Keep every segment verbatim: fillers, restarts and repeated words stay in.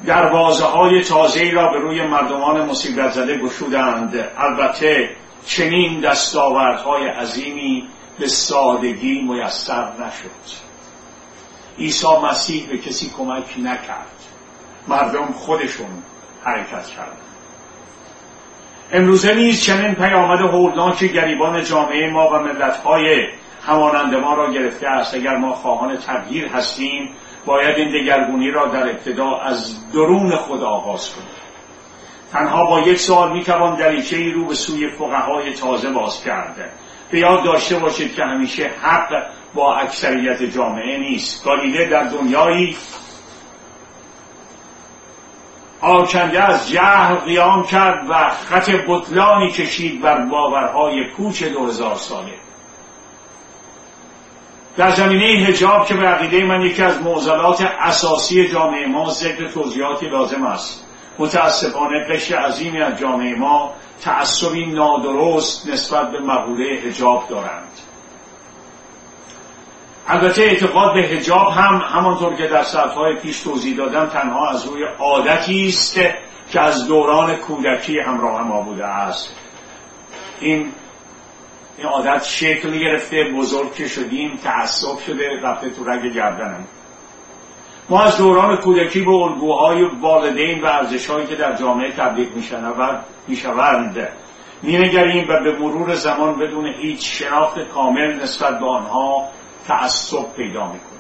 دروازه های تازه‌ای را به روی مردمان مصیبت زده گشودند. البته چنین دستاوردهای عظیمی به سادگی میسر نشد. عیسی مسیح به کسی کمک نکرد، مردم خودشون حرکت کردند. امروزه نیز چنین پیامد هولناک گریبان جامعه ما و ملت‌های همانند ما را گرفته است. اگر ما خواهان تغییر هستیم، باید این دگرگونی را در ابتدا از درون خود آغاز کنیم. تنها با یک سوال میتوان دریچه‌ای رو به سوی فقهای تازه باز کرد. به یاد داشته باشید که همیشه حق با اکثریت جامعه نیست. گالیله در دنیایی آکنده از جهل قیام کرد و خط بطلانی کشید بر باورهای پوچ دو هزار ساله. در زمینه حجاب که به عقیده من یکی از معضلات اساسی جامعه ما، ذکر توضیحاتی لازم است. متاسفانه قشر عظیمی از جامعه ما تعصبی نادرست نسبت به مقوله حجاب دارند. البته اعتقاد به حجاب هم همانطور که در سطرهای پیش توضیح دادم تنها از روی عادتی است که از دوران کودکی همراه ما بوده است. این این عادت شکل گرفته، بزرگ که شدیم، تعصب شده، رفته تو رگ گردنم. ما از دوران کودکی به الگوهای والدین و ارزش‌هایی که در جامعه تبلیغ می‌شوند می‌نگریم و به مرور زمان بدون هیچ شناخت کامل نسبت به آنها تعصب پیدا می‌کنیم.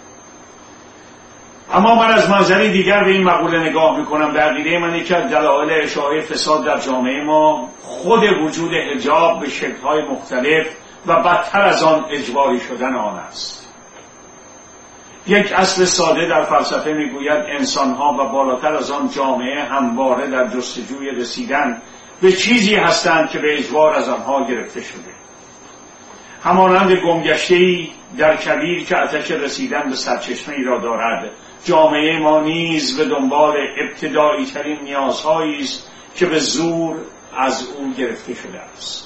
اما من از منظری دیگر به این مقوله نگاه می‌کنم. در عقیده من یکی از دلایل اشاعه فساد در جامعه ما خود وجود حجاب به شکل‌های مختلف و بدتر از آن اجباری شدن آن است. یک اصل ساده در فلسفه میگوید انسانها و بالاتر از آن جامعه همواره در جستجوی رسیدن به چیزی هستند که به اجبار از آنها گرفته شده. همانند گمگشته‌ای در کویر که آتش رسیدن به سرچشمه‌ای را دارد، جامعه ما نیز به دنبال ابتدایی ترین نیازهایی است که به زور از او گرفته شده است.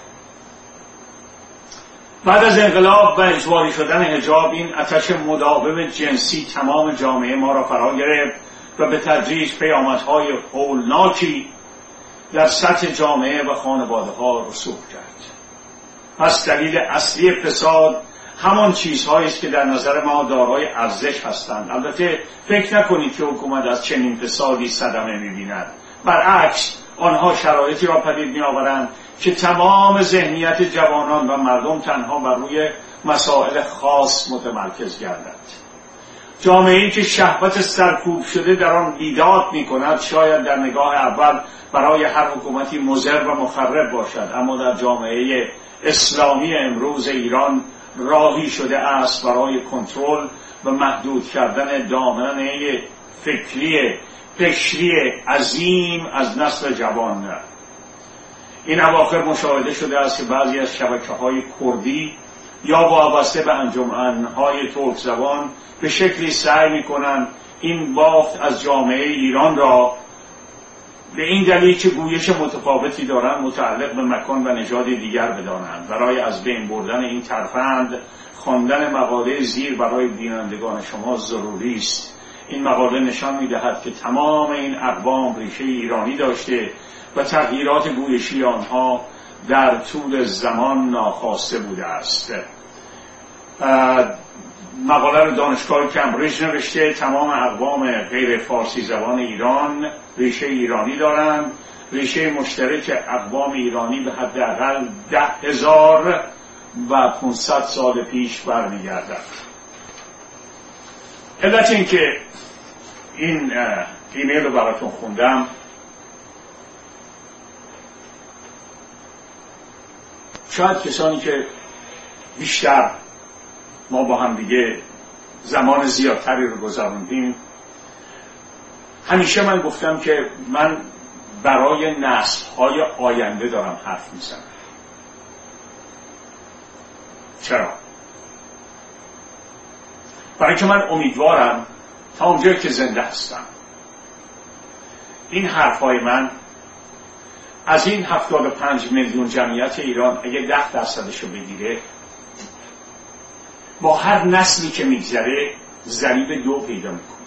بعد از انقلاب و اجباری شدن حجاب، این آتش مداوم جنسی تمام جامعه ما را فرا گرفت و به تدریج پیامدهای هولناکی در سطح جامعه و خانواده ها رسوخ کرد. پس دلیل اصلی فساد همان چیزهایی است که در نظر ما دارای ارزش هستند. البته فکر نکنید که حکومت از چنین فسادی صدمه می‌بیند. برعکس آنها شرایطی را پدید می‌آورند که تمام ذهنیت جوانان و مردم تنها بر روی مسائل خاص متمرکز گردد. جامعه‌ای که شهوت سرکوب شده در آن بیداد می‌کند شاید در نگاه اول برای هر حکومتی مضر و مخرب باشد، اما در جامعه اسلامی امروز ایران راهی شده است برای کنترل و محدود کردن دامنه فکری قشری عظیم از نسل جوان. این اواخر مشاهده شده است که بعضی از شبکه‌های کردی یا وابسته به انجمن‌های ترک زبان به شکلی سعی می‌کنند این بافت از جامعه ایران را به این دلیل که گویش متفاوتی دارند متعلق به مکان و نژاد دیگر بدانند. برای از بین بردن این ترفند خواندن مقاله زیر برای بینندگان شما ضروری است. این مقاله نشان می‌دهد که تمام این اقوام ریشه ایرانی داشته و تغییرات گویشی آنها در طول زمان ناخواسته بوده است. مقاله رو دانشگاه کمبریج نوشته. تمام اقوام غیر فارسی زبان ایران ریشه ایرانی دارند. ریشه مشترک اقوام ایرانی به حداقل ده هزار و پانصد سال پیش برمیگردد. علت این که این ایمیل رو براتون خوندم شاید کسانی که بیشتر ما با هم دیگه زمان زیادتری رو گذروندیم، همیشه من گفتم که من برای نسل‌های آینده دارم حرف میزنم. چرا؟ برای که من امیدوارم تا اونجایی که زنده هستم این حرفای من از این هفتاد و پنج میلیون جمعیت ایران اگه ده درصدشو بگیره با هر نسلی که میگذره ضریب دو پیدا میکنه.